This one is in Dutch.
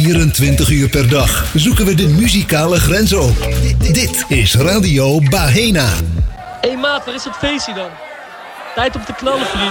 24 uur per dag zoeken we de muzikale grenzen op. Dit is Radio Bahena. Hé maat, waar is dat feestje dan? Tijd om te knallen, vriend.